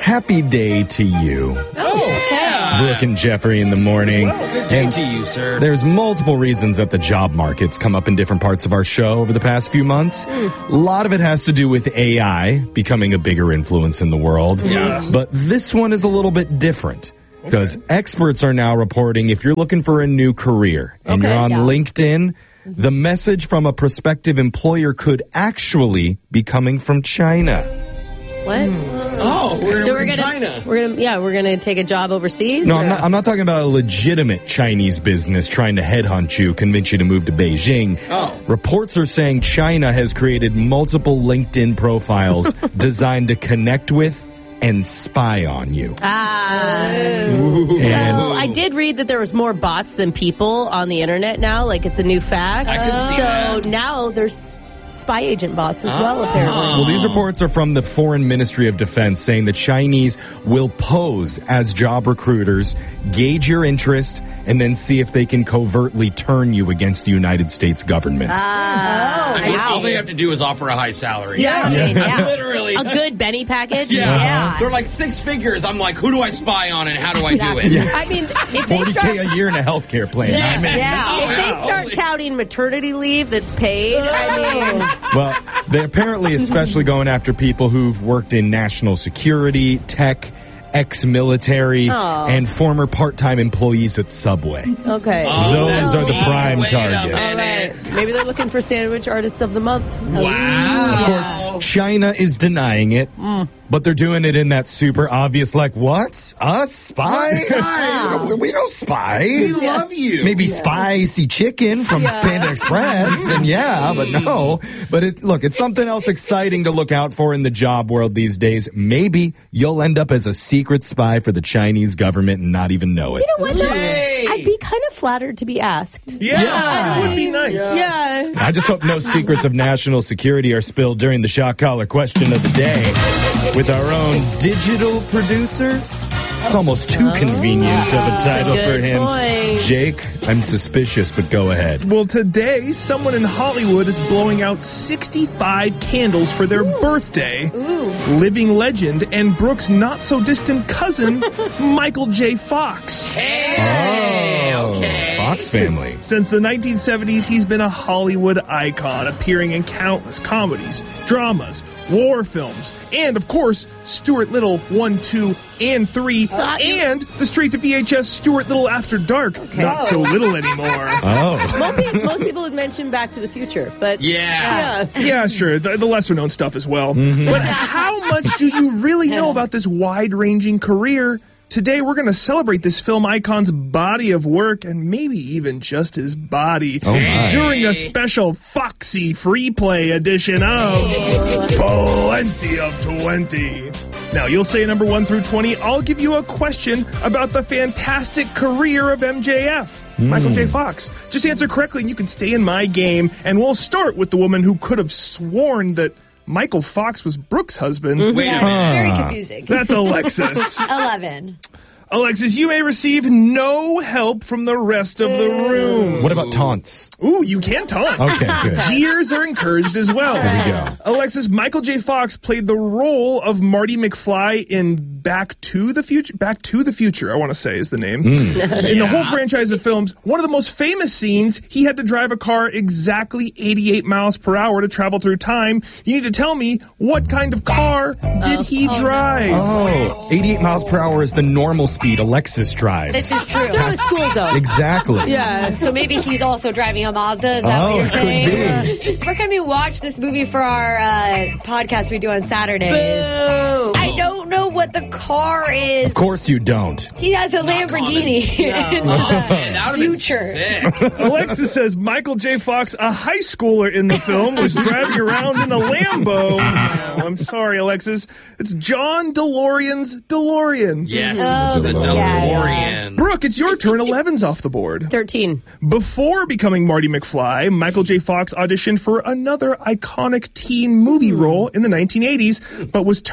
happy day to you. It's Brooke and Jeffrey in the morning. Good day to you, sir. There's multiple reasons that the job market's come up in different parts of our show over the past few months. A lot of it has to do with AI becoming a bigger influence in the world. Yeah. But this one is a little bit different. Because experts are now reporting if you're looking for a new career and you're on LinkedIn, the message from a prospective employer could actually be coming from China. What? Oh, we're in China. We're gonna take a job overseas. No, or? I'm not talking about a legitimate Chinese business trying to headhunt you, convince you to move to Beijing. Oh. Reports are saying China has created multiple LinkedIn profiles designed to connect with and spy on you. Well, I did read that there was more bots than people on the internet now. Like, it's a new fact. I can see that. So now there's spy agent bots as well, apparently. Well, these reports are from the Foreign Ministry of Defense saying the Chinese will pose as job recruiters, gauge your interest, and then see if they can covertly turn you against the United States government. All they have to do is offer a high salary. Literally. A good Benny package. Yeah. They're like 6 figures. I'm like, who do I spy on and how do I do it? Yeah. I mean, if they $40K a year in a healthcare plan. I'm in. if they start touting maternity leave that's paid, I mean... Well, they're apparently especially going after people who've worked in national security, tech, ex-military, and former part-time employees at Subway. Okay. Those are the prime targets. All right. Maybe they're looking for Sandwich Artists of the Month. Wow. Of course, China is denying it, but they're doing it in that super obvious, like, what? Us? Spy? We don't spy. We love you. Maybe spicy chicken from Panda Express, then but no. But it's something else exciting to look out for in the job world these days. Maybe you'll end up as a secret spy for the Chinese government and not even know it. You know what? Yay. I'd be kind of flattered to be asked. Yeah, that would be nice. Yeah. I just hope no secrets of national security are spilled during the shock collar question of the day with our own digital producer. It's almost too convenient of a title for him. Point. Jake, I'm suspicious, but go ahead. Well, today, someone in Hollywood is blowing out 65 candles for their birthday. Living legend and Brooke's not-so-distant cousin, Michael J. Fox. Fox family. Since the 1970s, he's been a Hollywood icon, appearing in countless comedies, dramas, war films, and, of course, Stuart Little 1, 2, and 3, and the straight-to-VHS Stuart Little After Dark. Not so little anymore. Most people would mention Back to the Future, but... Yeah, sure, the lesser-known stuff as well. But how much do you really know about this wide-ranging career? Today, we're going to celebrate this film icon's body of work and maybe even just his body during a special Foxy Free Play edition of Plenty of 20. Now, you'll say number 1 through 20. I'll give you a question about the fantastic career of MJF, Michael J. Fox. Just answer correctly and you can stay in my game. And we'll start with the woman who could have sworn that Michael Fox was Brooke's husband. Wait a minute. Very confusing. That's Alexis. 11. Alexis, you may receive no help from the rest of the room. What about taunts? Ooh, you can taunt. Okay, good. Jeers are encouraged as well. There we go. Alexis, Michael J. Fox played the role of Marty McFly in Back to the Future. Back to the Future, I want to say is the name. In the whole franchise of films, one of the most famous scenes, he had to drive a car exactly 88 miles per hour to travel through time. You need to tell me, what kind of car did he drive? 88 miles per hour is the normal speed Alexis drives. This is true. Through a school zone. Exactly. Yeah. So maybe he's also driving a Mazda. Is that what you're it saying? could be. We're going to watch this movie for our podcast we do on Saturdays. Boo. I don't know what the car is. Of course you don't. He has a Lamborghini in the future. Alexis says Michael J. Fox, a high schooler in the film, was driving around in a Lambo. Oh, I'm sorry, Alexis. It's John DeLorean's DeLorean. Yes, the yeah. DeLorean. Brooke, it's your turn. 11's off the board. 13. Before becoming Marty McFly, Michael J. Fox auditioned for another iconic teen movie role in the 1980s, but was turned down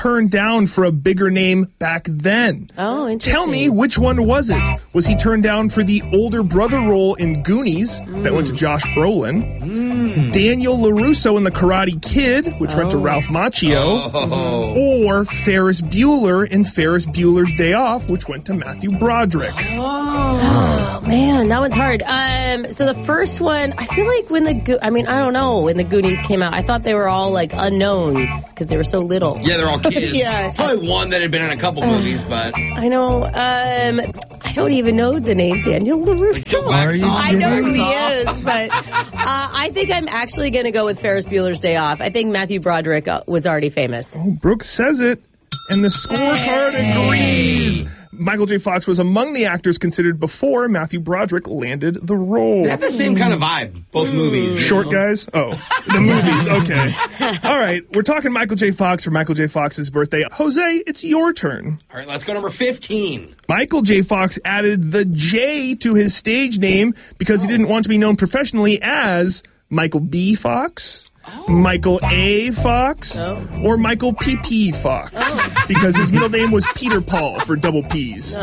down for a bigger name back then. Oh, interesting. Tell me, which one was it? Was he turned down for the older brother role in Goonies that went to Josh Brolin? Daniel LaRusso in The Karate Kid, which went to Ralph Macchio? Or Ferris Bueller in Ferris Bueller's Day Off, which went to Matthew Broderick? Oh, man, that one's hard. So the first one, I feel like when I don't know, when the Goonies came out, I thought they were all like unknowns because they were so little. Yeah, they're all kids. Yeah. Probably one that had been in a couple movies, but I know. I don't even know the name Daniel LaRusso. I know who he is, but I think I'm actually going to go with Ferris Bueller's Day Off. I think Matthew Broderick was already famous. Oh, Brooke says it, and the scorecard agrees. Michael J. Fox was among the actors considered before Matthew Broderick landed the role. they have the same kind of vibe, both movies. Short guys? Oh, the movies. Okay. All right. We're talking Michael J. Fox for Michael J. Fox's birthday. Jose, it's your turn. All right, let's go number 15. Michael J. Fox added the J to his stage name because he didn't want to be known professionally as Michael B. Fox, Michael A. Fox, or Michael P.P. Fox, because his middle name was Peter Paul for double P's.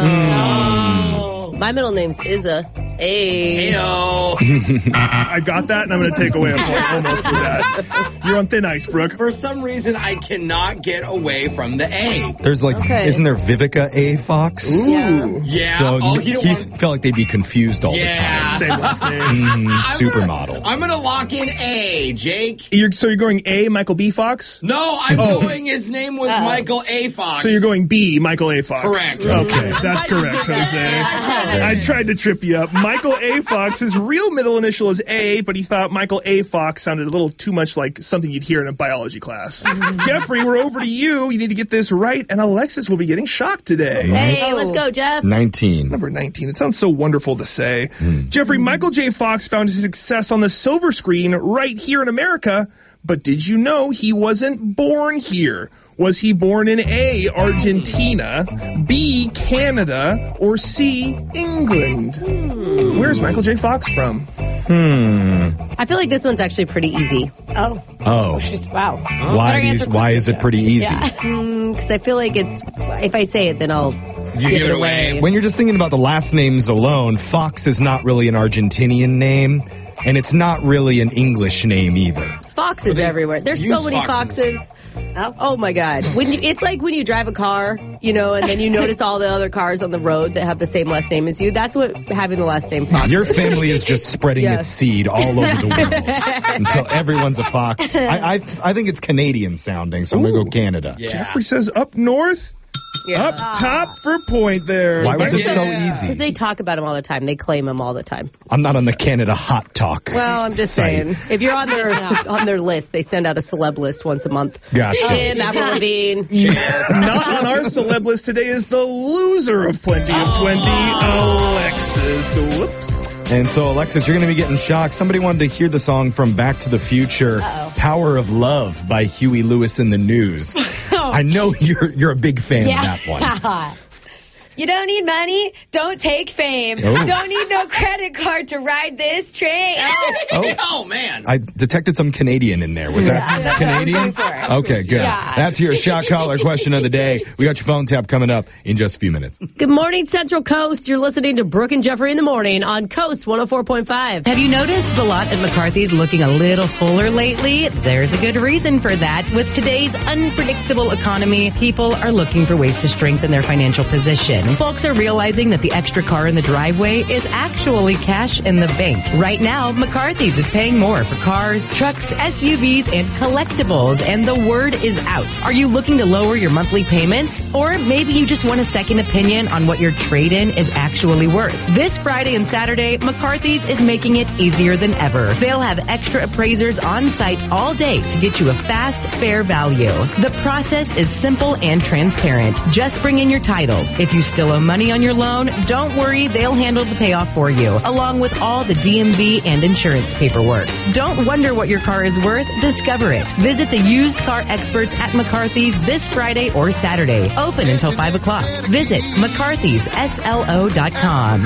My middle name's Izza. Hey. Heyo. I got that, and I'm going to take away a point almost for that. You're on thin ice, Brooke. For some reason, I cannot get away from the A. There's isn't there Vivica A. Fox? Ooh. Yeah. So he felt like they'd be confused all the time. Same last name. Supermodel. I'm going to lock in A, Jake. So you're going A, Michael B. Fox? No, I'm going, his name was Michael A. Fox. So you're going B, Michael A. Fox. Correct. Okay, that's correct, Jose. I tried to trip you up. Michael A. Fox, his real middle initial is A, but he thought Michael A. Fox sounded a little too much like something you'd hear in a biology class. Jeffrey, we're over to you. You need to get this right, and Alexis will be getting shocked today. Hey, let's go, Jeff. 19. Number 19. It sounds so wonderful to say. Jeffrey, Michael J. Fox found his success on the silver screen right here in America, but did you know he wasn't born here? Was he born in A, Argentina, B, Canada, or C, England? Where's Michael J. Fox from? I feel like this one's actually pretty easy. Oh. Wow. Why is it pretty easy? Because I feel like if I say it, then I'll You give it away. When you're just thinking about the last names alone, Fox is not really an Argentinian name, and it's not really an English name either. Fox is everywhere. There's so many foxes. Oh my God. It's like when you drive a car, and then you notice all the other cars on the road that have the same last name as you. That's what having the last name Fox Your is. family is just spreading its seed all over the world until everyone's a Fox. I think it's Canadian sounding, so I'm going to go Canada. Yeah. Jeffrey says up north. Yeah. Up top for point there. Why was it so Because easy? they talk about him all the time. They claim him all the time. I'm not on the Canada Hot Talk. Well, I'm just site. saying. If you're on their list, they send out a celeb list once a month. Gotcha. Kim, Avril Lavigne. Not on our celeb list today is the loser of Plenty of 20, Alexis. Whoops. And so, Alexis, you're going to be getting shocked. Somebody wanted to hear the song from Back to the Future, Power of Love by Huey Lewis and the News. I know you're a big fan of that one. You don't need money, don't take fame. Oh. Don't need no credit card to ride this train. Oh, man. I detected some Canadian in there. Was that Canadian? Okay, good. Yeah. That's your shock collar question of the day. We got your phone tap coming up in just a few minutes. Good morning, Central Coast. You're listening to Brooke and Jeffrey in the morning on Coast 104.5. Have you noticed the lot at McCarthy's looking a little fuller lately? There's a good reason for that. With today's unpredictable economy, people are looking for ways to strengthen their financial position. Folks are realizing that the extra car in the driveway is actually cash in the bank. Right now, McCarthy's is paying more for cars, trucks, SUVs, and collectibles, and the word is out. Are you looking to lower your monthly payments? Or maybe you just want a second opinion on what your trade-in is actually worth. This Friday and Saturday, McCarthy's is making it easier than ever. They'll have extra appraisers on site all day to get you a fast, fair value. The process is simple and transparent. Just bring in your title. If you still owe money on your loan, don't worry, they'll handle the payoff for you, along with all the DMV and insurance paperwork. Don't wonder what your car is worth, discover it. Visit the used car experts at McCarthy's this Friday or Saturday, open until 5 o'clock. Visit McCarthy'sSLO.com.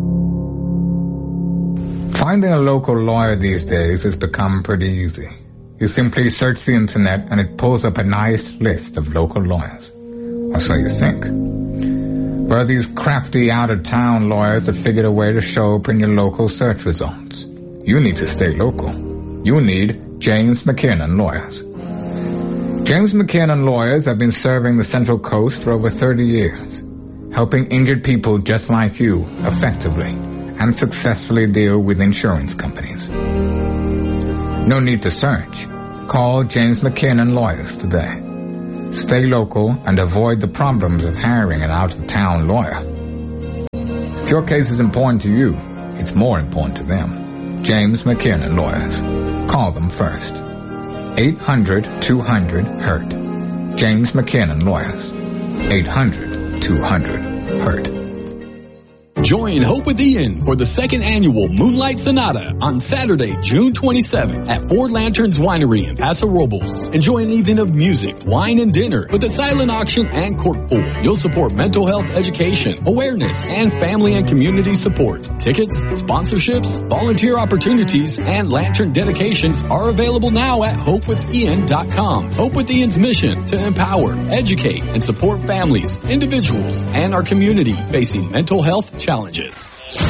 Finding a local lawyer these days has become pretty easy. You simply search the internet and it pulls up a nice list of local lawyers. Or so you think. But these crafty out-of-town lawyers have figured a way to show up in your local search results. You need to stay local. You need James McKiernan Lawyers. James McKiernan Lawyers have been serving the Central Coast for over 30 years, helping injured people just like you effectively and successfully deal with insurance companies. No need to search. Call James McKiernan Lawyers today. Stay local and avoid the problems of hiring an out-of-town lawyer. If your case is important to you, it's more important to them. James McKiernan Lawyers. Call them first. 800-200-HURT. James McKiernan Lawyers. 800-200-HURT. Join Hope with Ian for the second annual Moonlight Sonata on Saturday, June 27th at Four Lanterns Winery in Paso Robles. Enjoy an evening of music, wine, and dinner with a silent auction and cork pool. You'll support mental health education, awareness, and family and community support. Tickets, sponsorships, volunteer opportunities, and lantern dedications are available now at HopeWithIan.com. Hope with Ian's mission to empower, educate, and support families, individuals, and our community facing mental health challenges.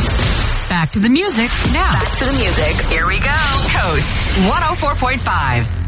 Back to the music now. Back to the music. Here we go. Coast 104.5.